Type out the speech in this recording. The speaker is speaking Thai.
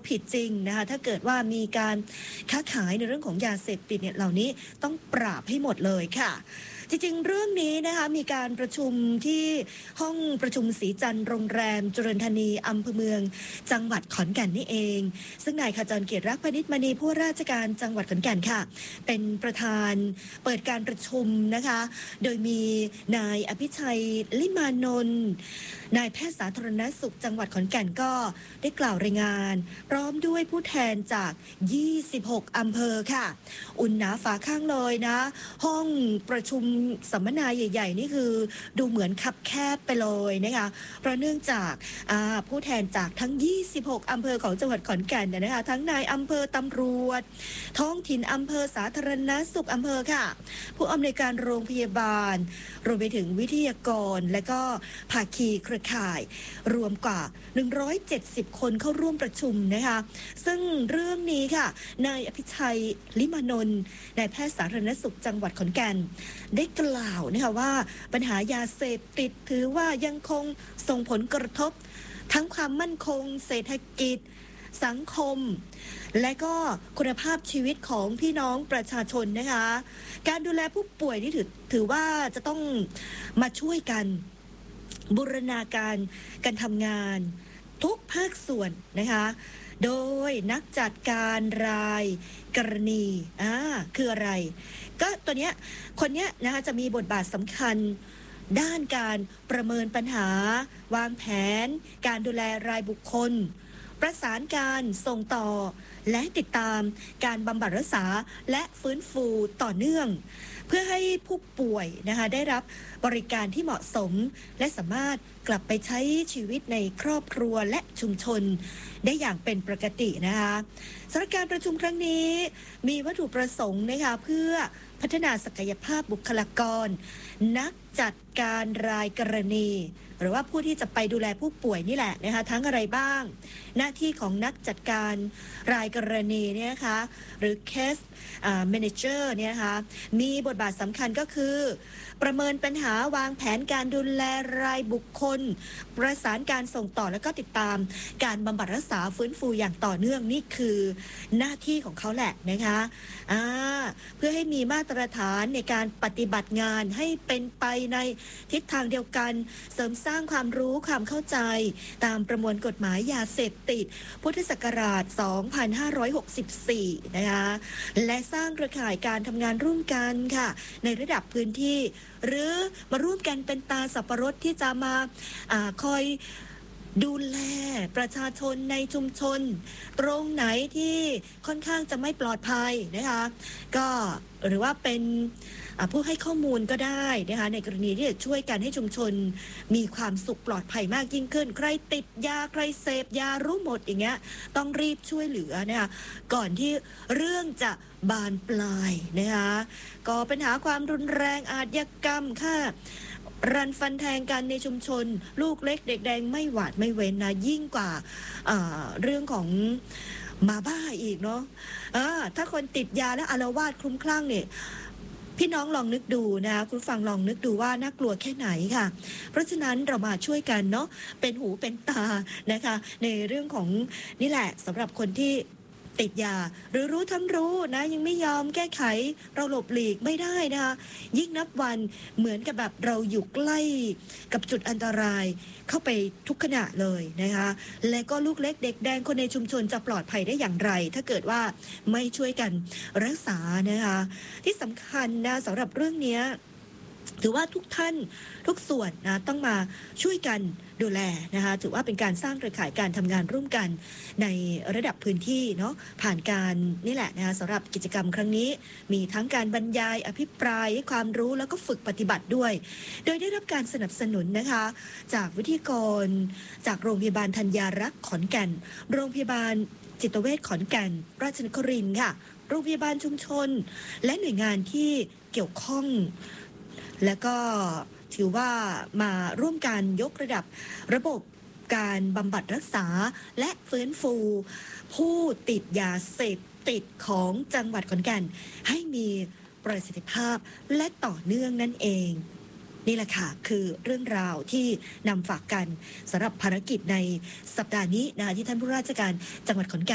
ผิดจริงนะคะถ้าเกิดว่ามีการค้าขายในเรื่องของยาเสพติดเนี่ยเหล่านี้ต้องปราบให้หมดเลยค่ะจริงๆเรื่องนี้นะคะมีการประชุมที่ห้องประชุมศรีจันทร์โรงแรมจุฬาธานีอำเภอเมืองจังหวัดขอนแก่นนี่เองซึ่งนายขจรเกียรติรักพนิชมณีผู้ว่าราชการจังหวัดขอนแก่นค่ะเป็นประธานเปิดการประชุมนะคะโดยมีนายอภิชัยลิมานนท์นายแพทย์สาธารณสุขจังหวัดขอนแก่นก็ได้กล่าวรายงานพร้อมด้วยผู้แทนจาก26อำเภอค่ะอุ่นหนาฝาข้างเลยนะห้องประชุมสัมมนาใหญ่ๆนี่คือดูเหมือนคับแคบไปเลยนะคะเพราะเนื่องจากผู้แทนจากทั้ง26อำเภอของจังหวัดขอนแก่นนะคะทั้งนายอำเภอตำรวจท้องถิ่นอำเภอสาธารณสุขอำเภอค่ะผู้อำนวยการโรงพยาบาลรวมไปถึงวิทยากรและก็ภาคีเครือข่ายรวมกว่า170คนเข้าร่วมประชุมนะคะซึ่งเรื่องนี้ค่ะนายอภิชัยลิมานนท์นายแพทย์สาธารณสุขจังหวัดขอนแก่นได้กล่าวนะคะว่าปัญหายาเสพติดถือว่ายังคงส่งผลกระทบทั้งความมั่นคงเศรษฐกิจสังคมและก็คุณภาพชีวิตของพี่น้องประชาชนนะคะการดูแลผู้ป่วยนี่ถือว่าจะต้องมาช่วยกันบูรณาการทำงานทุกภาคส่วนนะคะโดยนักจัดการรายกรณีคืออะไรก็ตัวเนี้ยคนเนี้ยนะคะจะมีบทบาทสำคัญด้านการประเมินปัญหาวางแผนการดูแลรายบุคคลประสานการส่งต่อและติดตามการบำบัดรักษาและฟื้นฟูต่อเนื่องเพื่อให้ผู้ป่วยนะคะได้รับบริการที่เหมาะสมและสามารถกลับไปใช้ชีวิตในครอบครัวและชุมชนได้อย่างเป็นปกตินะคะสำหรับการประชุมครั้งนี้มีวัตถุประสงค์นะคะเพื่อพัฒนาศักยภาพบุคลากรนักจัดการรายกรณีหรือว่าผู้ที่จะไปดูแลผู้ป่วยนี่แหละนะคะทั้งอะไรบ้างหน้าที่ของนักจัดการรายกรณีเนี่ยนะคะหรือ case manager เนี่ยนะคะมีบทบาทสำคัญก็คือประเมินปัญหาวางแผนการดูแลรายบุคคลประสานการส่งต่อแล้วก็ติดตามการบำบัดรักษาฟื้นฟูอย่างต่อเนื่องนี่คือหน้าที่ของเขาแหละนะคะเพื่อให้มีมาตรฐานในการปฏิบัติงานให้เป็นไปในทิศทางเดียวกันเสริมสร้างความรู้ความเข้าใจตามประมวลกฎหมายยาเสพติดพุทธศักราช 2564 นะคะและสร้างเครือข่ายการทำงานร่วมกันค่ะในระดับพื้นที่หรือมาร่วมกันเป็นตาสับปะรดที่จะมาคอยดูแลประชาชนในชุมชนตรงไหนที่ค่อนข้างจะไม่ปลอดภัยนะคะก็หรือว่าเป็นผู้ให้ข้อมูลก็ได้นะคะในกรณีที่จะช่วยกันให้ชุมชนมีความสุขปลอดภัยมากยิ่งขึ้นใครติดยาใครเสพยารู้หมดอย่างเงี้ยต้องรีบช่วยเหลือนะคะก่อนที่เรื่องจะบานปลายนะคะก็ปัญหาความรุนแรงอาชญากรรมค่ะรันฟันแทงกันในชุมชนลูกเล็กเด็กแดงไม่หวาดไม่เว้นนะยิ่งกว่าเรื่องของมาบ้าอีกเนาะถ้าคนติดยาแล้วอาละวาดคลุ้มคลั่งเนี่ยพี่น้องลองนึกดูนะคุณฟังลองนึกดูว่าน่ากลัวแค่ไหนค่ะเพราะฉะนั้นเรามาช่วยกันเนาะเป็นหูเป็นตานะคะในเรื่องของนี่แหละสำหรับคนที่ติดยาหรือรู้ทั้งรู้นะยังไม่ยอมแก้ไขเราหลบหลีกไม่ได้นะคะยิ่งนับวันเหมือนกับแบบเราอยู่ใกล้กับจุดอันตรายเข้าไปทุกขณะเลยนะคะและก็ลูกเล็กเด็กแดงคนในชุมชนจะปลอดภัยได้อย่างไรถ้าเกิดว่าไม่ช่วยกันรักษานะคะที่สำคัญนะสำหรับเรื่องนี้ถือว่าทุกท่านทุกส่วนนะต้องมาช่วยกันดูแลนะคะถือว่าเป็นการสร้างเครือข่ายการทำงานร่วมกันในระดับพื้นที่เนาะผ่านการนี่แหละนะคะสำหรับกิจกรรมครั้งนี้มีทั้งการบรรยายอภิปรายให้ความรู้แล้วก็ฝึกปฏิบัติด้วยโดยได้รับการสนับสนุนนะคะจากวิทยากรจากโรงพยาบาลธัญญารักษ์ขอนแก่นโรงพยาบาลจิตเวชขอนแก่นราชนครินทร์ค่ะโรงพยาบาลชุมชนและหน่วยงานที่เกี่ยวข้องและก็ถือว่ามาร่วมกันยกระดับระบบการบำบัดรักษาและฟื้นฟูผู้ติดยาเสพติดของจังหวัดขอนแก่นให้มีประสิทธิภาพและต่อเนื่องนั่นเองนี่แหละค่ะคือเรื่องราวที่นำฝากกันสำหรับภารกิจในสัปดาห์นี้นะคะที่ท่านผู้ราชการจังหวัดขอนแก่น